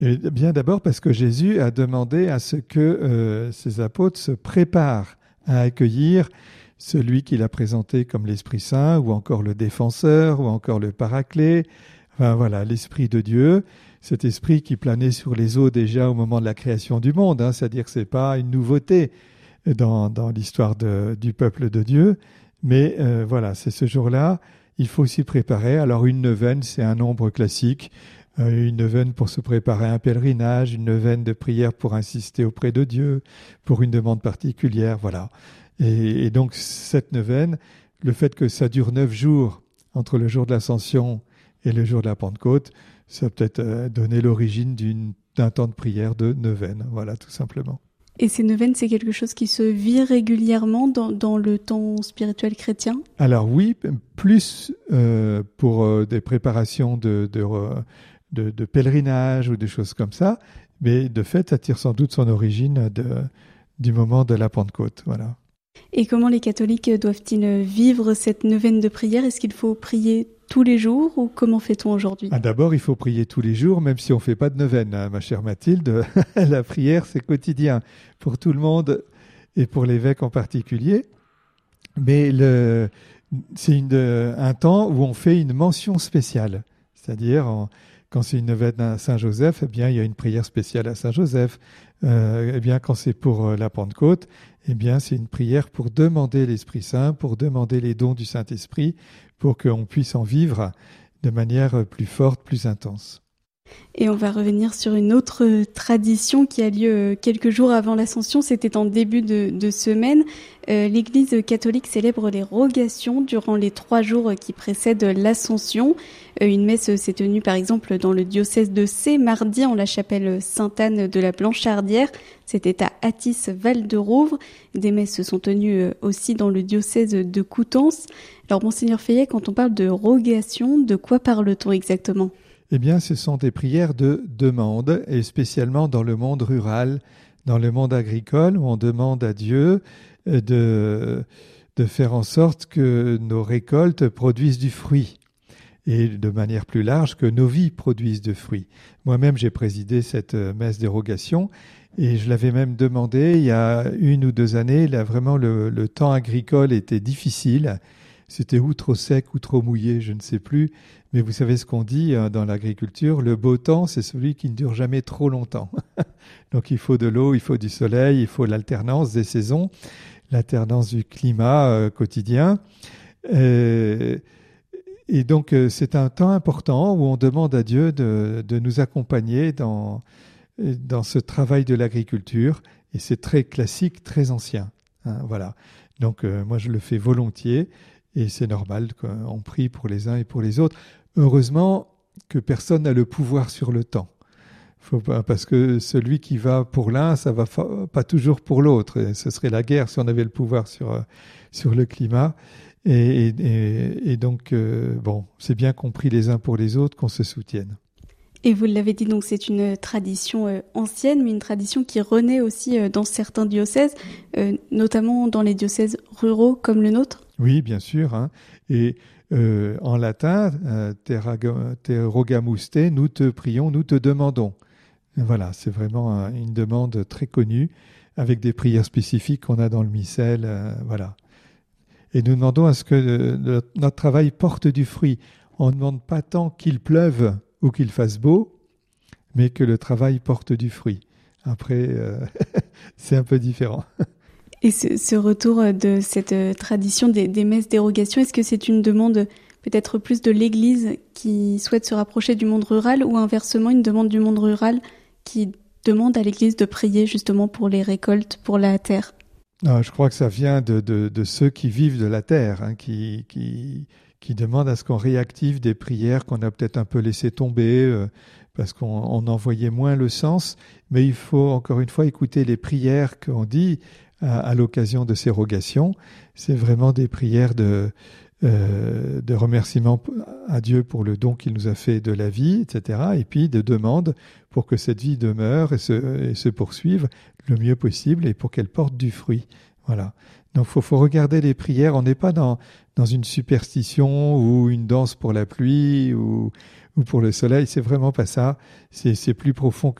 Et bien d'abord parce que Jésus a demandé à ce que ses apôtres se préparent à accueillir celui qu'il a présenté comme l'Esprit Saint, ou encore le Défenseur, ou encore le Paraclet, enfin voilà, l'Esprit de Dieu, cet Esprit qui planait sur les eaux déjà au moment de la création du monde, hein, c'est-à-dire que ce n'est pas une nouveauté dans l'histoire du peuple de Dieu, mais voilà, c'est ce jour-là, il faut s'y préparer. Alors une neuvaine, c'est un nombre classique, une neuvaine pour se préparer à un pèlerinage, une neuvaine de prière pour insister auprès de Dieu, pour une demande particulière, voilà. Et donc cette neuvaine, le fait que ça dure 9 jours entre le jour de l'Ascension et le jour de la Pentecôte, ça peut être donné l'origine d'un temps de prière de neuvaine, voilà, tout simplement. Et ces neuvaines, c'est quelque chose qui se vit régulièrement dans le temps spirituel chrétien? Alors oui, plus pour des préparations de pèlerinage ou des choses comme ça, mais de fait, ça tire sans doute son origine du moment de la Pentecôte, voilà. Et comment les catholiques doivent-ils vivre cette neuvaine de prière? Est-ce qu'il faut prier tous les jours ou comment fait-on aujourd'hui? D'abord, il faut prier tous les jours, même si on ne fait pas de neuvaine, hein, ma chère Mathilde. La prière, c'est quotidien pour tout le monde et pour l'évêque en particulier. Mais c'est un temps où on fait une mention spéciale. C'est-à-dire, quand c'est une neuvaine à Saint-Joseph, eh bien, il y a une prière spéciale à Saint-Joseph. Eh bien, quand c'est pour la Pentecôte, eh bien, c'est une prière pour demander l'Esprit Saint, pour demander les dons du Saint-Esprit, pour qu'on puisse en vivre de manière plus forte, plus intense. Et on va revenir sur une autre tradition qui a lieu quelques jours avant l'Ascension, c'était en début de semaine. L'Église catholique célèbre les rogations durant les 3 jours qui précèdent l'Ascension. Une messe s'est tenue par exemple dans le diocèse de Sées, mardi en la chapelle Sainte-Anne de la Blanchardrière. C'était à Athis-Val-de-Rouvre. Des messes se sont tenues aussi dans le diocèse de Coutances. Alors Monseigneur Feillet, quand on parle de rogation, de quoi parle-t-on exactement ? Eh bien, ce sont des prières de demande, et spécialement dans le monde rural, dans le monde agricole, où on demande à Dieu de faire en sorte que nos récoltes produisent du fruit, et de manière plus large, que nos vies produisent du fruit. Moi-même, j'ai présidé cette messe des rogations, et je l'avais même demandé il y a 1 ou 2 années. Là, vraiment, le temps agricole était difficile. C'était ou trop sec ou trop mouillé, je ne sais plus. Mais vous savez ce qu'on dit dans l'agriculture, le beau temps, c'est celui qui ne dure jamais trop longtemps. Donc il faut de l'eau, il faut du soleil, il faut l'alternance des saisons, l'alternance du climat quotidien. Et donc c'est un temps important où on demande à Dieu de nous accompagner dans ce travail de l'agriculture. Et c'est très classique, très ancien. Hein, voilà. Donc moi je le fais volontiers. Et c'est normal qu'on prie pour les uns et pour les autres. Heureusement que personne n'a le pouvoir sur le temps. Parce que celui qui va pour l'un, ça ne va pas toujours pour l'autre. Et ce serait la guerre si on avait le pouvoir sur le climat. Et donc, bon, c'est bien qu'on prie les uns pour les autres, qu'on se soutienne. Et vous l'avez dit, donc c'est une tradition ancienne, mais une tradition qui renaît aussi dans certains diocèses, notamment dans les diocèses ruraux comme le nôtre. Oui, bien sûr. Hein. Et en latin, te rogamus te, nous te prions, nous te demandons. Voilà, c'est vraiment une demande très connue, avec des prières spécifiques qu'on a dans le missel. Voilà. Et nous demandons à ce que notre travail porte du fruit. On ne demande pas tant qu'il pleuve ou qu'il fasse beau, mais que le travail porte du fruit. Après, c'est un peu différent. Et ce retour de cette tradition des messes dérogation, est-ce que c'est une demande peut-être plus de l'Église qui souhaite se rapprocher du monde rural, ou inversement une demande du monde rural qui demande à l'Église de prier justement pour les récoltes, pour la terre? Non, je crois que ça vient de ceux qui vivent de la terre, hein, qui demandent à ce qu'on réactive des prières qu'on a peut-être un peu laissées tomber parce qu'on en voyait moins le sens. Mais il faut encore une fois écouter les prières qu'on dit à l'occasion de ces rogations. C'est vraiment des prières de remerciement à Dieu pour le don qu'il nous a fait de la vie, etc. Et puis de demande pour que cette vie demeure et se poursuive le mieux possible et pour qu'elle porte du fruit. Voilà. Donc faut regarder les prières. On n'est pas dans une superstition ou une danse pour la pluie ou ou pour le soleil. C'est vraiment pas ça. C'est plus profond que